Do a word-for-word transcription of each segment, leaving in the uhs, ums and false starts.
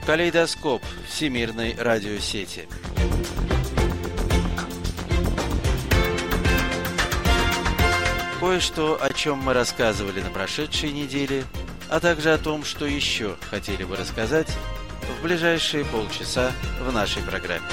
Калейдоскоп всемирной радиосети. Кое-что, о чем мы рассказывали на прошедшей неделе, а также о том, что еще хотели бы рассказать в ближайшие полчаса в нашей программе.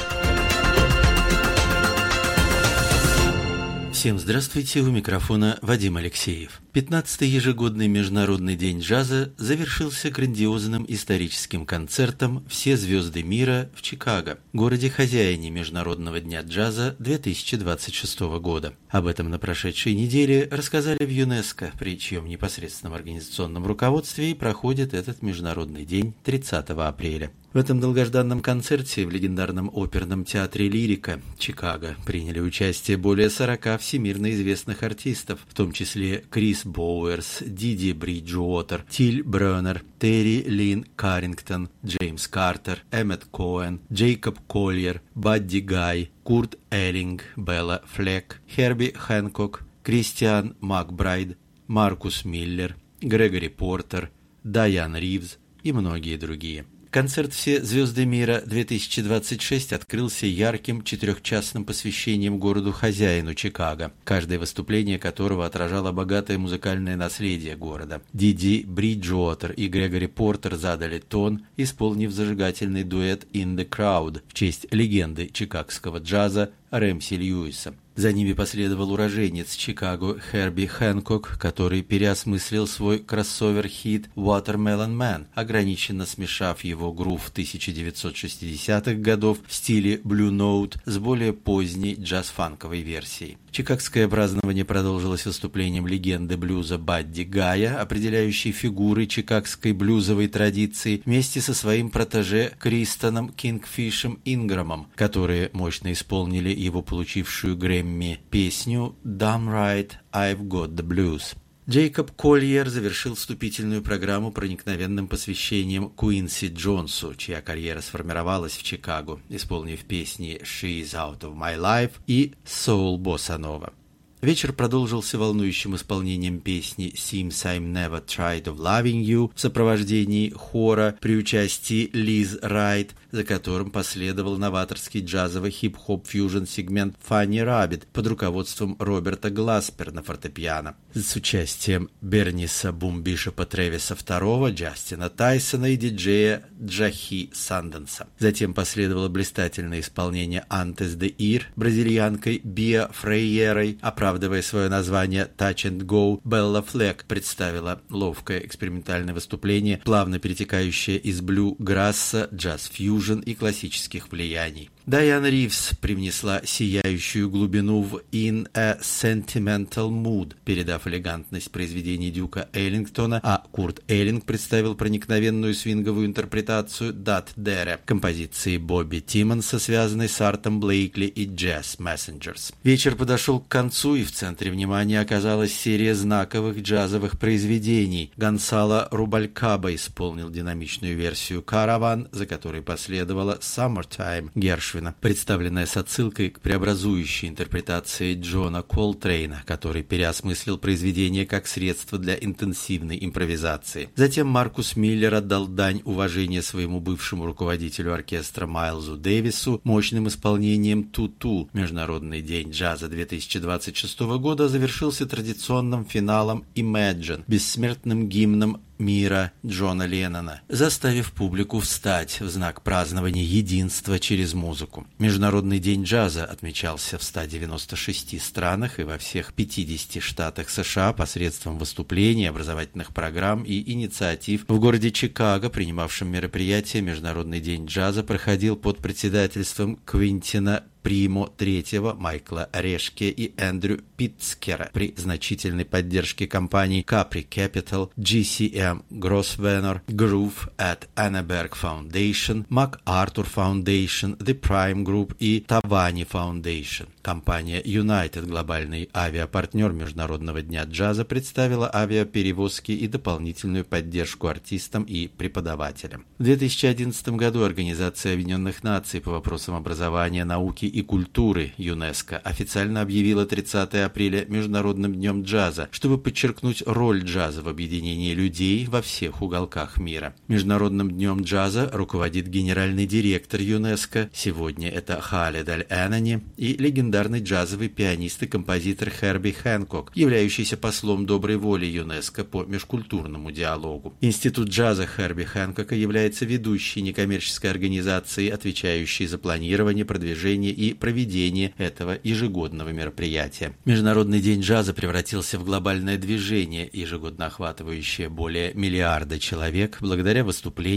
Всем здравствуйте, у микрофона Вадим Алексеев. пятнадцатый ежегодный Международный день джаза завершился грандиозным историческим концертом «Все звезды мира» в Чикаго, городе-хозяине Международного дня джаза две тысячи двадцать шестого года. Об этом на прошедшей неделе рассказали в ЮНЕСКО, при чьем непосредственном организационном руководстве и проходит этот Международный день тридцатого апреля. В этом долгожданном концерте в легендарном оперном театре «Лирика» Чикаго приняли участие более сорока всемирно известных артистов, в том числе Крис Боуэрс, Диди Бриджуотер, Тиль Брёнер, Терри Лин Каррингтон, Джеймс Картер, Эммет Коэн, Джейкоб Коллиер, Бадди Гай, Курт Эллинг, Белла Флек, Херби Хэнкок, Кристиан Макбрайд, Маркус Миллер, Грегори Портер, Дайан Ривз и многие другие. Концерт «Все звезды мира» две тысячи двадцать шесть открылся ярким четырехчасным посвящением городу-хозяину Чикаго, каждое выступление которого отражало богатое музыкальное наследие города. Диди Бриджуотер и Грегори Портер задали тон, исполнив зажигательный дуэт «In the Crowd» в честь легенды чикагского джаза Рэмси Льюиса. За ними последовал уроженец Чикаго Херби Хэнкок, который переосмыслил свой кроссовер-хит «Watermelon Man», ограниченно смешав его грув тысяча девятьсот шестидесятых годов в стиле Blue Note с более поздней джаз-фанковой версией. Чикагское празднование продолжилось выступлением легенды блюза Бадди Гая, определяющей фигуры чикагской блюзовой традиции, вместе со своим протеже Кристоном Кингфишем Инграмом, которые мощно исполнили его получившую Грэмми песню «Damn Right, I've Got the Blues». Джейкоб Коллиер завершил вступительную программу проникновенным посвящением Куинси Джонсу, чья карьера сформировалась в Чикаго, исполнив песни «She's Out of My Life» и «Soul Bossa Nova». Вечер продолжился волнующим исполнением песни «Seems I'm Never Tried of Loving You» в сопровождении хора при участии Лиз Райт, за которым последовал новаторский джазовый хип-хоп-фьюжн сегмент «Funny Rabbit» под руководством Роберта Гласпер на фортепиано, с участием Берниса Бумбишопа Тревиса второго, Джастина Тайсона и диджея Джахи Санденса. Затем последовало блистательное исполнение «Antes de Ir» бразильянкой Биа Фрейерой. Оправдывая свое название «Touch and Go», Белла Флек представила ловкое экспериментальное выступление, плавно перетекающее из блю-грасса, джаз-фьюжн и классических влияний. Дайан Ривз привнесла сияющую глубину в «In a Sentimental Mood», передав элегантность произведений Дюка Эллингтона, а Курт Эллинг представил проникновенную свинговую интерпретацию «Dat Dere» композиции Бобби Тиммонса, связанной с Артом Блейкли и Jazz Messengers. Вечер подошел к концу, и в центре внимания оказалась серия знаковых джазовых произведений. Гонсало Рубалькаба исполнил динамичную версию «Караван», за которой последовала «Summertime» Гершвина, представленная с отсылкой к преобразующей интерпретации Джона Колтрейна, который переосмыслил произведение как средство для интенсивной импровизации. Затем Маркус Миллер отдал дань уважения своему бывшему руководителю оркестра Майлзу Дэвису мощным исполнением «Ту-Ту». Международный день джаза две тысячи двадцать шестого года завершился традиционным финалом «Imagine», бессмертным гимном мира Джона Леннона, заставив публику встать в знак празднования единства через музыку. Международный день джаза отмечался в ста девяноста шести странах и во всех пятидесяти штатах США посредством выступлений, образовательных программ и инициатив. В городе Чикаго, принимавшем мероприятие, Международный день джаза проходил под председательством Квинтина Примо третьего, Майкла Решке и Эндрю Питцкера при значительной поддержке компаний Capri Capital, джи си эм Grosvenor, Groove at Anneberg Foundation, MacArthur Foundation, The Prime Group и Tavani Foundation. Компания United, глобальный авиапартнер Международного дня джаза, представила авиаперевозки и дополнительную поддержку артистам и преподавателям. В две тысячи одиннадцатом году Организация Объединенных Наций по вопросам образования, науки и культуры ЮНЕСКО официально объявила тридцатого апреля Международным днем джаза, чтобы подчеркнуть роль джаза в объединении людей во всех уголках мира. Международным днем джаза руководит генеральный директор ЮНЕСКО, сегодня это Халид Аль-Энани, и легендарный джазовый пианист и композитор Херби Хэнкок, являющийся послом доброй воли ЮНЕСКО по межкультурному диалогу. Институт джаза Херби Хэнкока является ведущей некоммерческой организацией, отвечающей за планирование, продвижение и проведение этого ежегодного мероприятия. Международный день джаза превратился в глобальное движение, ежегодно охватывающее более миллиарда человек благодаря выступлениям